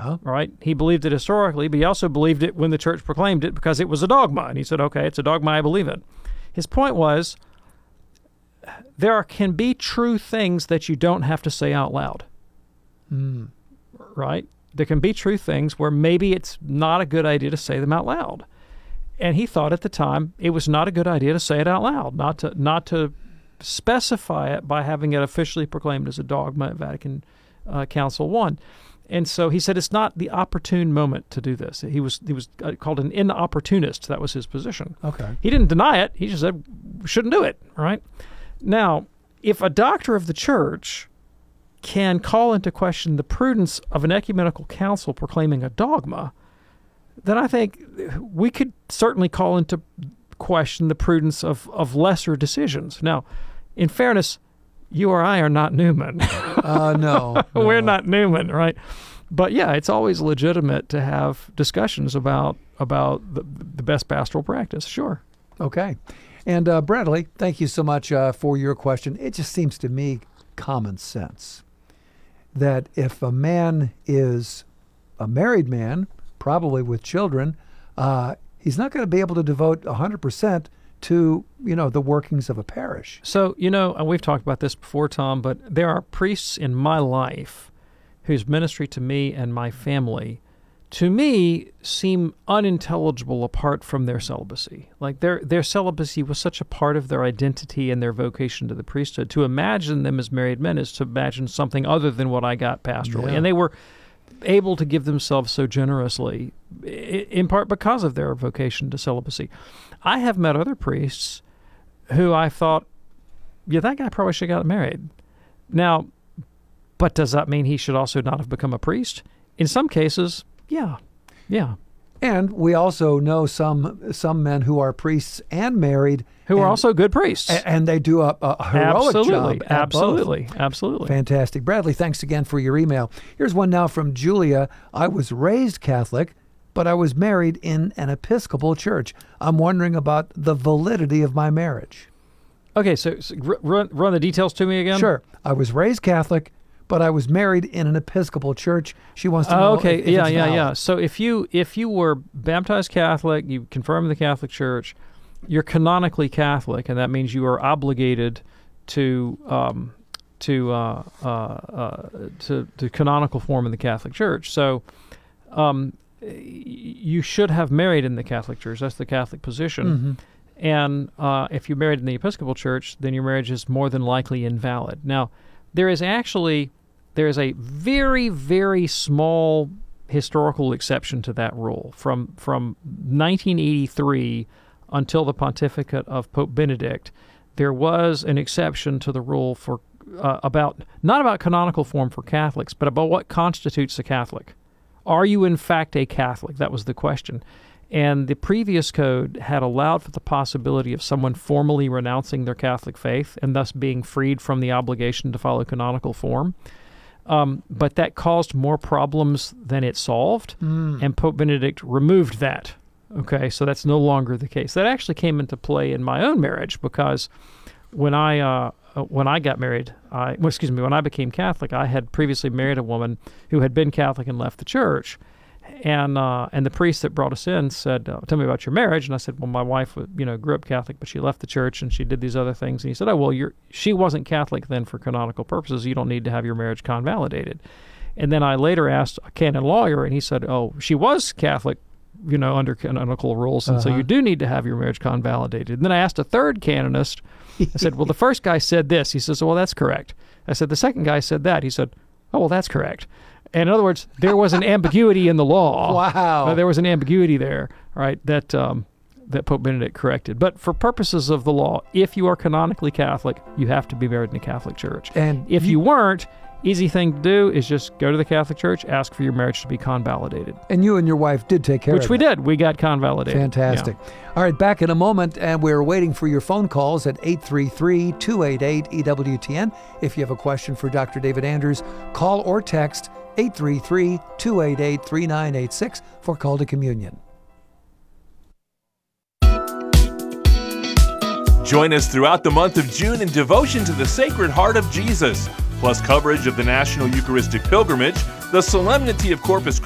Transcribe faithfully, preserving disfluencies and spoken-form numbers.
Uh-huh. Right? He believed it historically, but he also believed it when the church proclaimed it because it was a dogma. And he said, okay, it's a dogma, I believe it. His point was, there are, can be true things that you don't have to say out loud. Mm. Right? There can be true things where maybe it's not a good idea to say them out loud. And he thought at the time it was not a good idea to say it out loud, not to not to specify it by having it officially proclaimed as a dogma at Vatican uh, Council One. And so he said it's not the opportune moment to do this. He was he was called an inopportunist. That was his position. Okay. He didn't deny it. He just said we shouldn't do it. Right? Now, if a doctor of the church can call into question the prudence of an ecumenical council proclaiming a dogma, then I think we could certainly call into question the prudence of, of lesser decisions. Now, in fairness, you or I are not Newman. Uh, no, no. We're not Newman, right? But yeah, it's always legitimate to have discussions about about the, the best pastoral practice, sure. Okay. And uh, Bradley, thank you so much uh, for your question. It just seems to me common sense that if a man is a married man, probably with children, uh, he's not going to be able to devote one hundred percent to, you know, the workings of a parish. So, you know, and we've talked about this before, Tom, but there are priests in my life whose ministry to me and my family, to me, seem unintelligible apart from their celibacy. Like their their celibacy was such a part of their identity and their vocation to the priesthood. To imagine them as married men is to imagine something other than what I got pastorally. Yeah. And they were able to give themselves so generously, in part because of their vocation to celibacy. I have met other priests who I thought, yeah, that guy probably should have got married. Now, but does that mean he should also not have become a priest? In some cases, yeah, yeah. And we also know some some men who are priests and married. Who and, are also good priests. And, and they do a, a heroic absolutely, job. At absolutely, both. absolutely. Fantastic. Bradley, thanks again for your email. Here's one now from Julia. I was raised Catholic, but I was married in an Episcopal church. I'm wondering about the validity of my marriage. Okay, so, so run, run the details to me again? Sure. I was raised Catholic, but I was married in an Episcopal church. She wants to know uh, okay, if, if yeah, it's yeah, valid. yeah. So if you if you were baptized Catholic, you confirmed in the Catholic Church, you're canonically Catholic, and that means you are obligated to um, to, uh, uh, uh, to to canonical form in the Catholic Church. So um, you should have married in the Catholic Church. That's the Catholic position. Mm-hmm. And uh, if you're married in the Episcopal Church, then your marriage is more than likely invalid. Now, there is actually there is a very, very small historical exception to that rule. From from nineteen eighty-three until the pontificate of Pope Benedict, there was an exception to the rule for uh, about not about canonical form for Catholics, but about what constitutes a Catholic. Are you in fact a Catholic? That was the question. And the previous code had allowed for the possibility of someone formally renouncing their Catholic faith and thus being freed from the obligation to follow canonical form. Um, but that caused more problems than it solved, Mm. and Pope Benedict removed that. Okay, so that's no longer the case. That actually came into play in my own marriage because when I uh, when I got married, I well, excuse me, when I became Catholic, I had previously married a woman who had been Catholic and left the church. And uh, and the priest that brought us in said, uh, "Tell me about your marriage." And I said, "Well, my wife, you know, grew up Catholic, but she left the church and she did these other things." And he said, "Oh, well, you're she wasn't Catholic then for canonical purposes. You don't need to have your marriage convalidated." And then I later asked a canon lawyer, and he said, "Oh, she was Catholic, you know, under canonical rules, and Uh-huh. so you do need to have your marriage convalidated." And then I asked a third canonist. I said, "Well, the first guy said this." He says, "Well, that's correct." I said, "The second guy said that." He said, "Oh, well, that's correct." And in other words, there was an ambiguity in the law. Wow. Uh, there was an ambiguity there, right, that um, that Pope Benedict corrected. But for purposes of the law, if you are canonically Catholic, you have to be married in a Catholic church. And if you, you weren't, easy thing to do is just go to the Catholic Church, ask for your marriage to be convalidated. And you and your wife did take care Which of we that. did. We got convalidated. Fantastic. Yeah. All right, back in a moment, and we're waiting for your phone calls at eight three three, two eight eight, E W T N. If you have a question for Doctor David Anders, call or text eight three three, two eight eight, three nine eight six for Call to Communion. Join us throughout the month of June in devotion to the Sacred Heart of Jesus, plus coverage of the National Eucharistic Pilgrimage, the Solemnity of Corpus